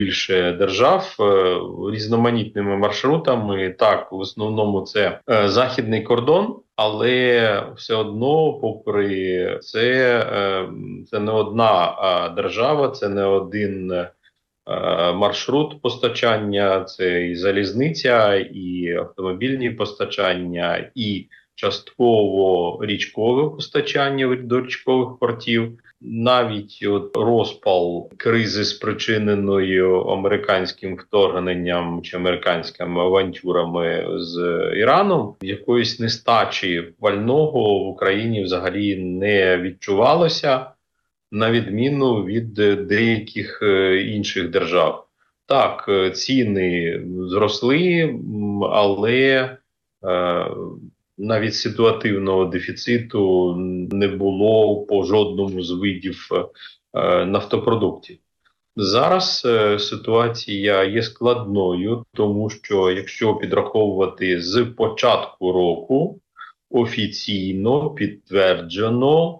більше держав різноманітними маршрутами. Так, в основному це західний кордон, але все одно, попри це, це не одна держава, це не один маршрут постачання, це і залізниця, і автомобільні постачання, і частково річкове постачання до річкових портів. Навіть от розпал кризи, спричиненої американським вторгненням чи американськими авантюрами з Іраном, якоїсь нестачі пального в Україні взагалі не відчувалося, на відміну від деяких інших держав. Так, ціни зросли, але навіть ситуативного дефіциту не було по жодному з видів нафтопродуктів. Зараз ситуація є складною, тому що якщо підраховувати з початку року, офіційно підтверджено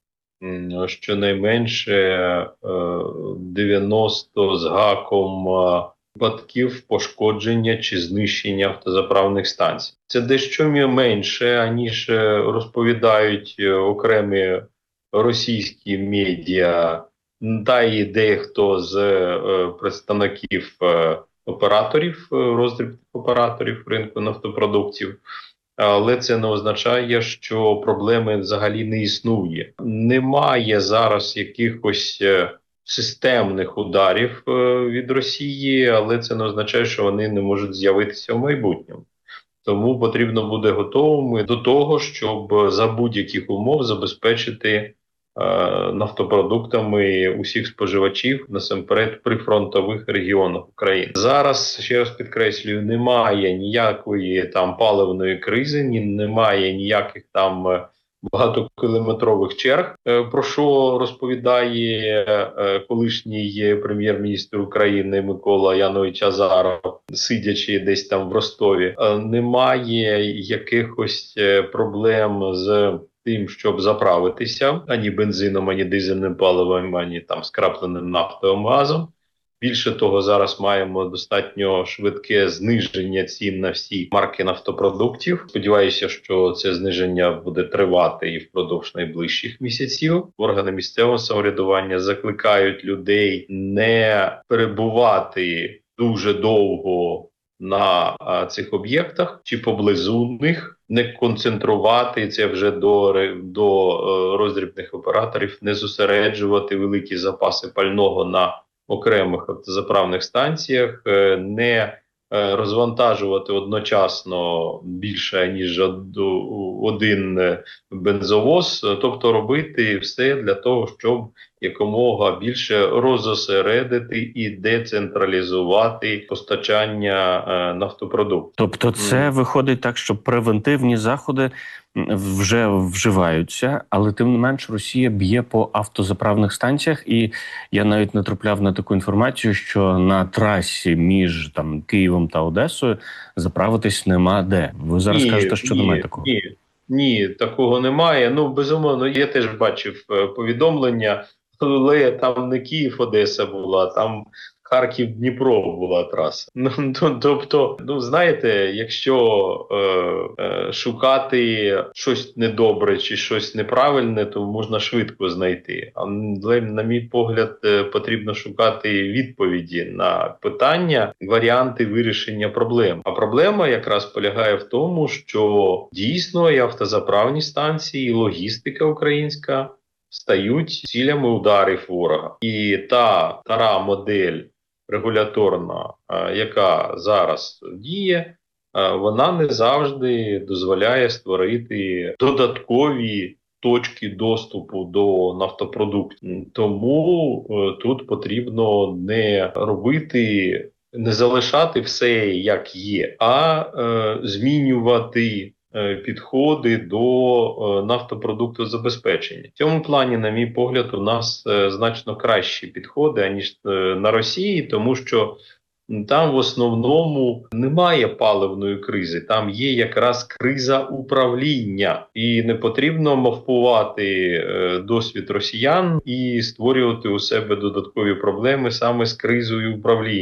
щонайменше 90 з гаком випадків пошкодження чи знищення автозаправних станцій. Це дещо менше, аніж розповідають окремі російські медіа, та й дехто з представників операторів, роздрібних операторів ринку нафтопродуктів. Але це не означає, що проблеми взагалі не існує. Немає зараз якихось системних ударів від Росії, але це не означає, що вони не можуть з'явитися в майбутньому. Тому потрібно бути готовими до того, щоб за будь-яких умов забезпечити нафтопродуктами усіх споживачів, насамперед при фронтових регіонах України. Зараз, ще раз підкреслюю, немає ніякої там паливної кризи, немає ніяких там багатокілометрових черг, про що розповідає колишній прем'єр-міністр України Микола Янович Азаров, сидячи десь там в Ростові. Немає якихось проблем з тим, щоб заправитися ані бензином, ані дизельним паливом, ані там скрапленим нафтовим газом. Більше того, зараз маємо достатньо швидке зниження цін на всі марки нафтопродуктів. Сподіваюся, що це зниження буде тривати і впродовж найближчих місяців. Органи місцевого самоврядування закликають людей не перебувати дуже довго на цих об'єктах чи поблизу них, не концентрувати це вже до роздрібних операторів, не зосереджувати великі запаси пального на окремих автозаправних станціях, не розвантажувати одночасно більше, ніж один бензовоз, тобто робити все для того, щоб якомога більше розосередити і децентралізувати постачання нафтопродуктів. Тобто це виходить так, що превентивні заходи вже вживаються, але тим не менш Росія б'є по автозаправних станціях, і я навіть натрапляв на таку інформацію, що на трасі між там Києвом та Одесою заправитись нема де. Ви зараз кажете, що немає такого? Ні, такого немає. Ну, безумовно, я теж бачив повідомлення, але там не Київ-Одеса була, там Харків-Дніпро була траса. Тобто, знаєте, якщо шукати щось недобре чи щось неправильне, то можна швидко знайти. Але, на мій погляд, потрібно шукати відповіді на питання, варіанти вирішення проблем. А проблема якраз полягає в тому, що дійсно і автозаправні станції, і логістика українська стають цілями ударів ворога. І та стара модель регуляторна, яка зараз діє, вона не завжди дозволяє створити додаткові точки доступу до нафтопродуктів. Тому тут потрібно не робити, не залишати все як є, а змінювати підходи до нафтопродуктозабезпечення. В цьому плані, на мій погляд, у нас значно кращі підходи, аніж на Росії, тому що там в основному немає паливної кризи, там є якраз криза управління. І не потрібно мавпувати досвід росіян і створювати у себе додаткові проблеми саме з кризою управління.